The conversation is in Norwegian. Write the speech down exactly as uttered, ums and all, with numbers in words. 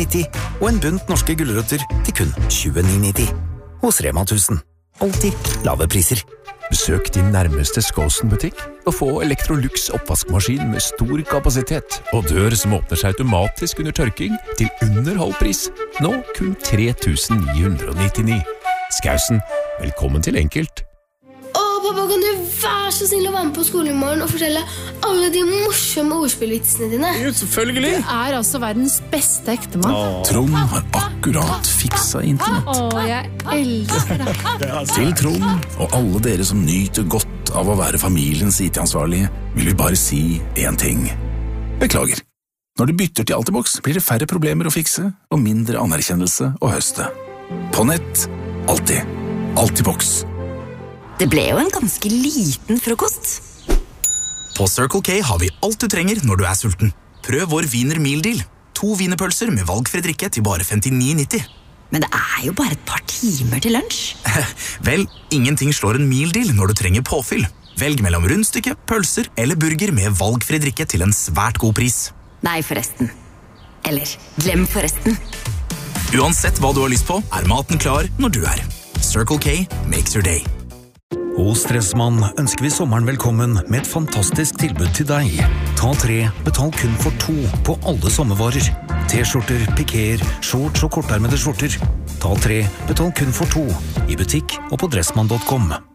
nitti og en bunt norske gulrøtter til kun tjueni nitti. Hos Rema tusen. Alltid lave priser. Besøk din nærmeste Skåsen-butikk og få Electrolux oppvaskmaskin med stor kapasitet og dør som åpner seg automatisk under tørking til under halv pris. Nå kun tre tusen ni hundre nittini. Skausen, velkommen til enkelt. Pappa, kan du være så snill å være med på skolen i morgen og fortelle alle de morsomme ordspillvitsene dine? Jo, selvfølgelig. Du er altså verdens beste ektemann. Åh. Trond har akkurat fiksa internett. Åh, jeg elsker deg. Til Trond og alle dere som nyter godt av å være familiens I T-ansvarlige, vil vi bare si en ting. Beklager. Når du bytter til Altibox, blir det færre problemer å fikse og mindre anerkjennelse å høste. På nett, alltid. Altibox. Det ble jo en ganske liten frokost. På Circle K har vi alt du trenger når du er sulten. Prøv vår Wiener Meal Deal. To wienerpølser med valgfri drikke til bare femtini nitti. Men det er jo bare et par timer til lunsj. Vel, ingenting slår en meal deal når du trenger påfyll. Velg mellom rundstykke, pølser eller burger med valgfri drikke til en svært god pris. Nei, forresten. Eller, glem forresten. Uansett hva du har lyst på, er maten klar når du er. Circle K makes your day. Hos Dressmann ønsker vi sommeren velkommen med et fantastisk tilbud til deg. Ta tre, betal kun for to på alle sommervarer. T-skjorter, pikéer, shorts og kortarmede skjorter. Ta tre, betal kun for to I butikk og på dressmann punktum com.